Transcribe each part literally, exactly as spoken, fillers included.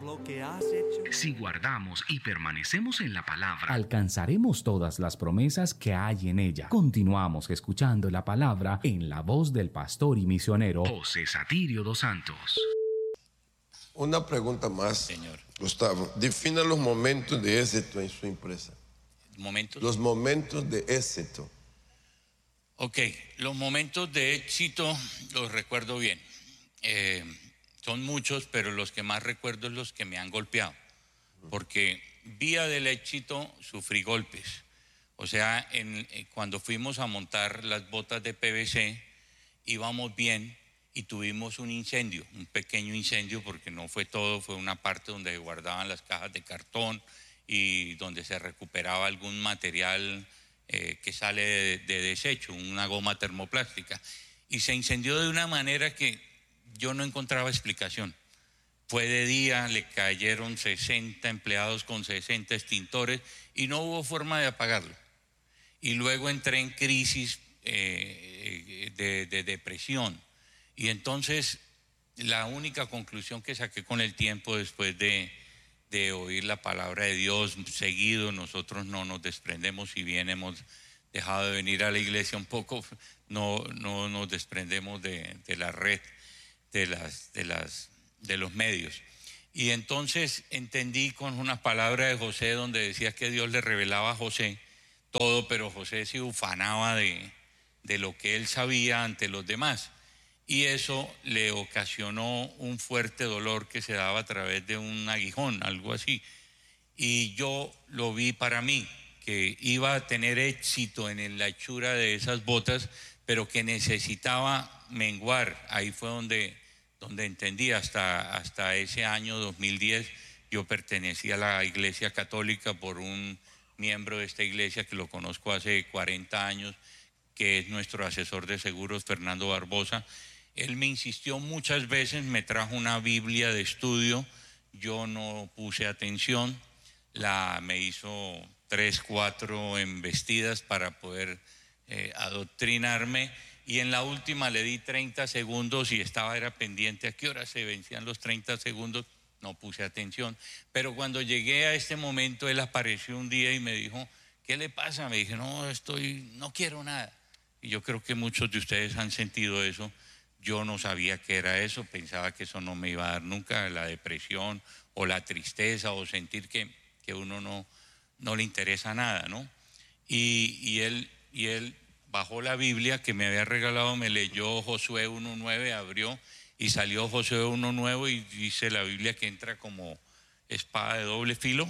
lo que has hecho. Si guardamos y permanecemos en la palabra, alcanzaremos todas las promesas que hay en ella. Continuamos escuchando la palabra en la voz del pastor y misionero José Satirio dos Santos. Una pregunta más, Señor. Gustavo. Defina los momentos de éxito en su empresa. ¿Momentos? Los momentos de éxito. Ok, los momentos de éxito los recuerdo bien. Eh, son muchos, pero los que más recuerdo son los que me han golpeado. Porque vía del éxito sufrí golpes. O sea, en, eh, cuando fuimos a montar las botas de P V C, íbamos bien y tuvimos un incendio, un pequeño incendio, porque no fue todo, fue una parte donde se guardaban las cajas de cartón y donde se recuperaba algún material eh, que sale de, de desecho, una goma termoplástica. Y se incendió de una manera que yo no encontraba explicación. Fue de día, le cayeron sesenta empleados con sesenta extintores y no hubo forma de apagarlo. Y luego entré en crisis eh, de, de depresión. Y entonces la única conclusión que saqué con el tiempo, después de, de oír la palabra de Dios seguido, nosotros no nos desprendemos, si bien hemos dejado de venir a la iglesia un poco, no, no nos desprendemos de, de la red, de, las, de, las, de los medios. Y entonces entendí con una palabra de José donde decía que Dios le revelaba a José todo, pero José se ufanaba de, de lo que él sabía ante los demás. Y eso le ocasionó un fuerte dolor que se daba a través de un aguijón, algo así. Y yo lo vi para mí, que iba a tener éxito en la hechura de esas botas, pero que necesitaba menguar. Ahí fue donde, donde entendí, hasta, hasta ese año dos mil diez, yo pertenecía a la Iglesia Católica por un miembro de esta iglesia que lo conozco hace cuarenta años, que es nuestro asesor de seguros, Fernando Barbosa. Él me insistió muchas veces, me trajo una Biblia de estudio, yo no puse atención, la, me hizo tres, cuatro embestidas para poder eh, adoctrinarme, y en la última le di treinta segundos y estaba era pendiente a qué hora se vencían los treinta segundos, no puse atención. Pero cuando llegué a este momento, él apareció un día y me dijo, ¿qué le pasa? Me dije, no, estoy, no quiero nada. Y yo creo que muchos de ustedes han sentido eso. Yo no sabía qué era eso, pensaba que eso no me iba a dar nunca, la depresión o la tristeza o sentir que, que uno no, no le interesa nada, ¿no? Y, y, él, y él bajó la Biblia que me había regalado, me leyó Josué uno nueve, abrió y salió Josué uno nueve y dice la Biblia que entra como espada de doble filo.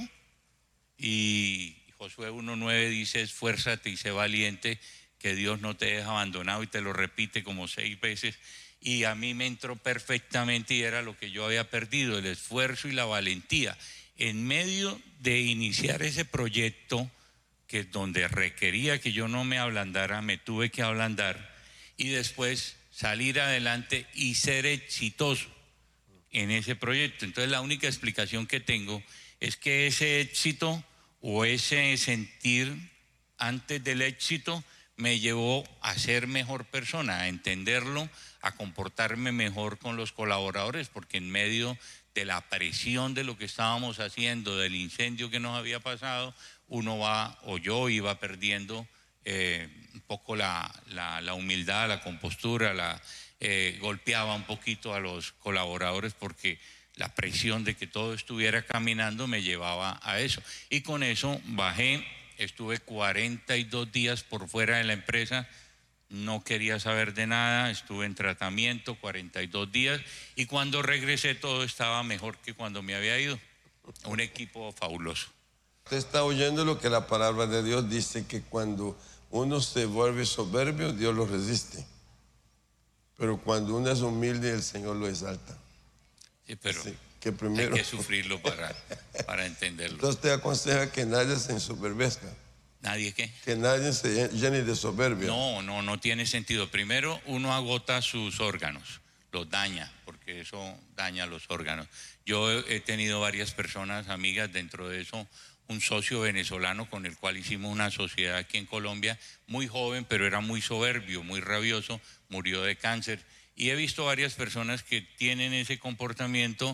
Y Josué uno nueve dice, esfuérzate y sé valiente, que Dios no te deja abandonado, y te lo repite como seis veces, y a mí me entró perfectamente y era lo que yo había perdido, el esfuerzo y la valentía. En medio de iniciar ese proyecto, que donde requería que yo no me ablandara, me tuve que ablandar, y después salir adelante y ser exitoso en ese proyecto. Entonces la única explicación que tengo es que ese éxito o ese sentir antes del éxito me llevó a ser mejor persona, a entenderlo, a comportarme mejor con los colaboradores, porque en medio de la presión de lo que estábamos haciendo, del incendio que nos había pasado, uno va, o yo iba perdiendo eh, un poco la, la, la humildad, la compostura, la, eh, golpeaba un poquito a los colaboradores porque la presión de que todo estuviera caminando me llevaba a eso. Y con eso bajé. Estuve cuarenta y dos días por fuera de la empresa, no quería saber de nada, estuve en tratamiento cuarenta y dos días, y cuando regresé todo estaba mejor que cuando me había ido. Un equipo fabuloso. Usted está oyendo lo que la palabra de Dios dice, que cuando uno se vuelve soberbio, Dios lo resiste. Pero cuando uno es humilde, el Señor lo exalta. Sí, pero Así que primero hay que sufrirlo para, para entenderlo. Entonces te aconseja que nadie se ensoberbezca. ¿Nadie qué? Que nadie se llene de soberbia. No, no, no tiene sentido. Primero, uno agota sus órganos, los daña, porque eso daña los órganos. Yo he tenido varias personas, amigas, dentro de eso, un socio venezolano con el cual hicimos una sociedad aquí en Colombia, muy joven, pero era muy soberbio, muy rabioso, murió de cáncer. Y he visto varias personas que tienen ese comportamiento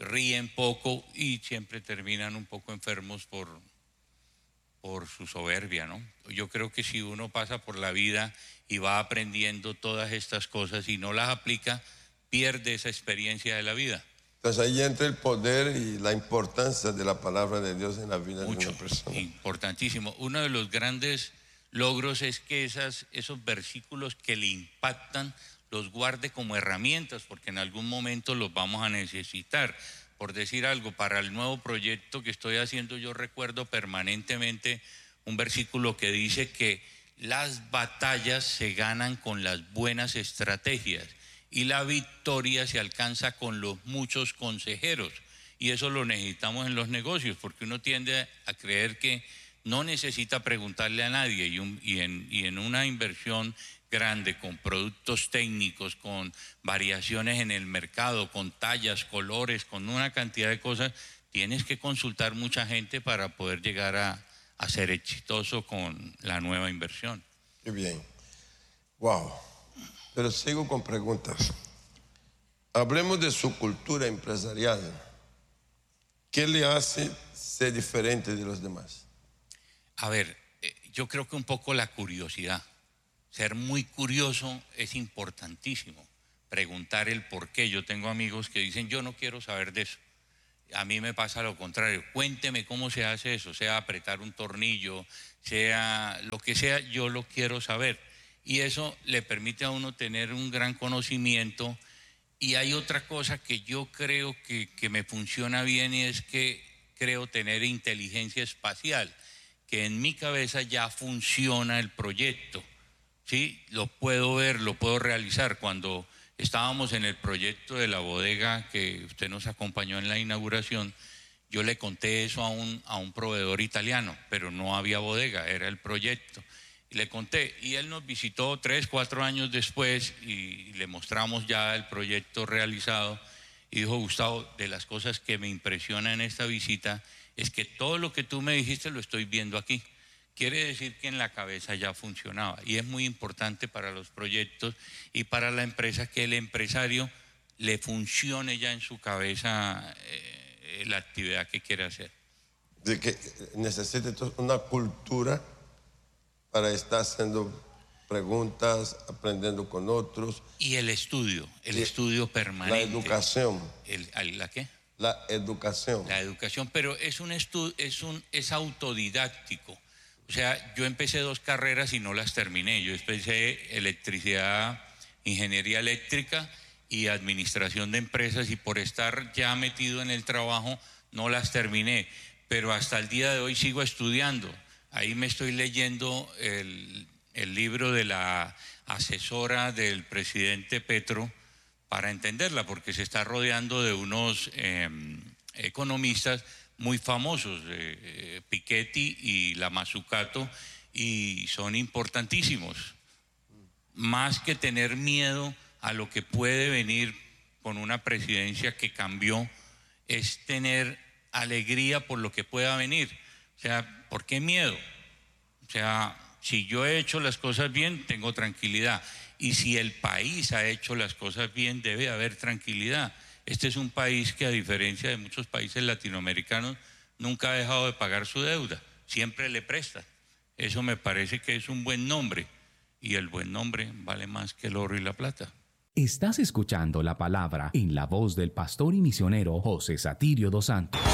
ríen poco y siempre terminan un poco enfermos por, por su soberbia, ¿no? Yo creo que si uno pasa por la vida y va aprendiendo todas estas cosas y no las aplica, pierde esa experiencia de la vida. Entonces ahí entra el poder y la importancia de la palabra de Dios en la vida Mucho, de una persona. Importantísimo. Uno de los grandes logros es que esas, esos versículos que le impactan los guarde como herramientas, porque en algún momento los vamos a necesitar. Por decir algo, para el nuevo proyecto que estoy haciendo, yo recuerdo permanentemente un versículo que dice que las batallas se ganan con las buenas estrategias y la victoria se alcanza con los muchos consejeros. Y eso lo necesitamos en los negocios, porque uno tiende a creer que no necesita preguntarle a nadie, y, un, y, en, y en una inversión grande, con productos técnicos, con variaciones en el mercado, con tallas, colores, con una cantidad de cosas, tienes que consultar mucha gente para poder llegar a, a ser exitoso con la nueva inversión. Qué bien. Wow. Pero sigo con preguntas. Hablemos de su cultura empresarial. ¿Qué le hace ser diferente de los demás? A ver, eh, yo creo que un poco la curiosidad. Ser muy curioso es importantísimo. Preguntar el por qué. Yo tengo amigos que dicen, yo no quiero saber de eso. A mí me pasa lo contrario. Cuénteme cómo se hace eso, sea apretar un tornillo, sea lo que sea, yo lo quiero saber. Y eso le permite a uno tener un gran conocimiento. Y hay otra cosa que yo creo que, que me funciona bien, y es que creo tener inteligencia espacial, que en mi cabeza ya funciona el proyecto, ¿sí? Lo puedo ver, lo puedo realizar. Cuando estábamos en el proyecto de la bodega, que usted nos acompañó en la inauguración, yo le conté eso a un, a un proveedor italiano, pero no había bodega, era el proyecto. Y le conté, y él nos visitó tres, cuatro años después y le mostramos ya el proyecto realizado, y dijo, Gustavo, de las cosas que me impresiona en esta visita es que todo lo que tú me dijiste lo estoy viendo aquí. Quiere decir que en la cabeza ya funcionaba, y es muy importante para los proyectos y para la empresa que el empresario le funcione ya en su cabeza eh, la actividad que quiere hacer. De que necesita entonces una cultura para estar haciendo preguntas, aprendiendo con otros. Y el estudio, el y estudio permanente. La educación. El, ¿La qué? La educación. La educación, pero es un estudio, es un es autodidáctico. O sea, yo empecé dos carreras y no las terminé. Yo empecé electricidad, ingeniería eléctrica y administración de empresas, y por estar ya metido en el trabajo no las terminé. Pero hasta el día de hoy sigo estudiando. Ahí me estoy leyendo el, el libro de la asesora del presidente Petro para entenderla, porque se está rodeando de unos eh, economistas muy famosos, eh, Piketty y la Mazzucato, y son importantísimos. Más que tener miedo a lo que puede venir con una presidencia que cambió, es tener alegría por lo que pueda venir. O sea, ¿por qué miedo? O sea, si yo he hecho las cosas bien, tengo tranquilidad. Y si el país ha hecho las cosas bien, debe haber tranquilidad. Este es un país que, a diferencia de muchos países latinoamericanos, nunca ha dejado de pagar su deuda. Siempre le presta. Eso me parece que es un buen nombre. Y el buen nombre vale más que el oro y la plata. Estás escuchando la palabra en la voz del pastor y misionero José Satirio dos Santos.